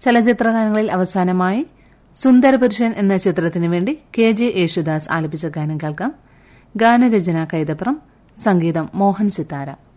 ചലച്ചിത്രഗാനങ്ങളിൽ അവസാനമായി സുന്ദരപുരുഷൻ എന്ന ചിത്രത്തിനു വേണ്ടി കെ.ജെ. യേശുദാസ് ആലപിച്ച ഗാനം കേൾക്കാം. ഗാനരചന കൈതപ്രം, സംഗീതം മോഹൻ സിത്താര.